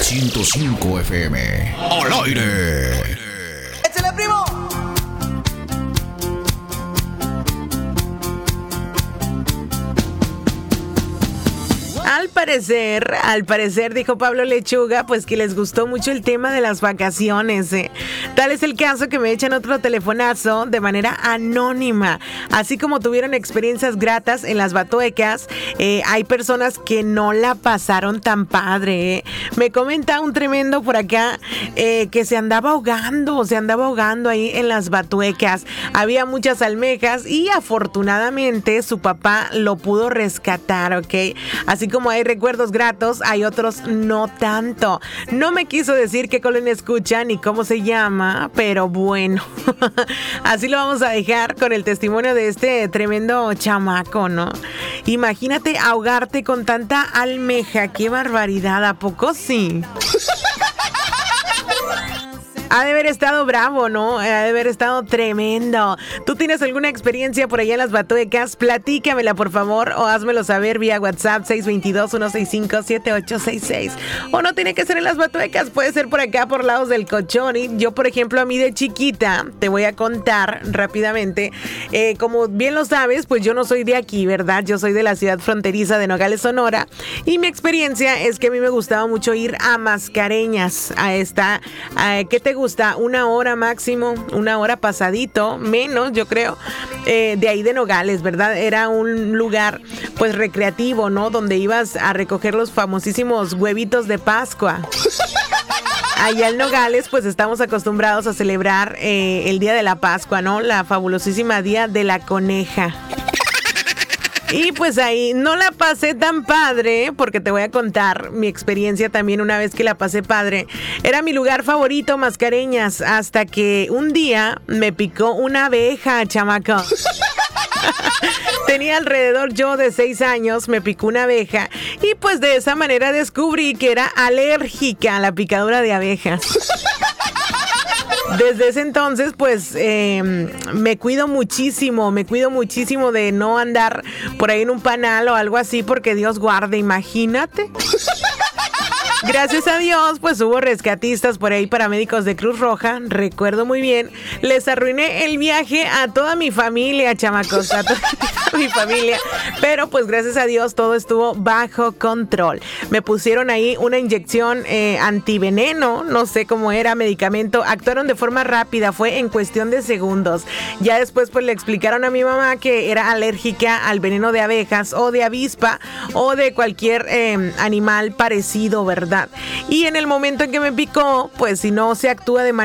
105 FM. ¡Al aire! ¡Échale, primo! Al parecer, dijo Pablo Lechuga, pues que les gustó mucho el tema de las vacaciones. Tal es el caso que me echan otro telefonazo de manera anónima. Así como tuvieron experiencias gratas en las batuecas, hay personas que no la pasaron tan padre. Me comenta un tremendo por acá que se andaba ahogando ahí en las batuecas. Había muchas almejas y afortunadamente su papá lo pudo rescatar, ¿ok? Así como hay recuerdos gratos, hay otros no tanto. No me quiso decir qué colonia escucha ni cómo se llama, pero bueno, así lo vamos a dejar con el testimonio de este tremendo chamaco, ¿no? Imagínate ahogarte con tanta almeja, qué barbaridad, ¿a poco sí? Ha de haber estado bravo, ¿no? Ha de haber estado tremendo. ¿Tú tienes alguna experiencia por allá en las batuecas? Platícamela, por favor, o házmelo saber vía WhatsApp 622-165-7866. O no tiene que ser en las batuecas, puede ser por acá, por lados del Cochoni. Yo, por ejemplo, a mí de chiquita, te voy a contar rápidamente, como bien lo sabes, pues yo no soy de aquí, ¿verdad? Yo soy de la ciudad fronteriza de Nogales, Sonora, y mi experiencia es que a mí me gustaba mucho ir a Mascareñas, a esta, ¿qué te gusta? Una hora máximo, una hora pasadito, menos yo creo, de ahí de Nogales, ¿verdad? Era un lugar pues recreativo, ¿no? Donde ibas a recoger los famosísimos huevitos de Pascua. Allá en Nogales, pues estamos acostumbrados a celebrar el Día de la Pascua, ¿no? La fabulosísima Día de la Coneja. Y pues ahí no la pasé tan padre, porque te voy a contar mi experiencia también una vez que la pasé padre. Era mi lugar favorito, Mascareñas, hasta que un día me picó una abeja, chamaco. Tenía alrededor yo de 6 años, me picó una abeja y pues de esa manera descubrí que era alérgica a la picadura de abejas. Desde ese entonces, pues, me cuido muchísimo de no andar por ahí en un panal o algo así, porque Dios guarde, imagínate. Gracias a Dios, pues hubo rescatistas por ahí, paramédicos de Cruz Roja, recuerdo muy bien. Les arruiné el viaje a toda mi familia, chamacos, a toda mi familia. Pero pues gracias a Dios todo estuvo bajo control. Me pusieron ahí una inyección antiveneno, no sé cómo era, medicamento. Actuaron de forma rápida, fue en cuestión de segundos. Ya después pues le explicaron a mi mamá que era alérgica al veneno de abejas o de avispa o de cualquier animal parecido, ¿verdad? Y en el momento en que me picó, pues si no se actúa de manera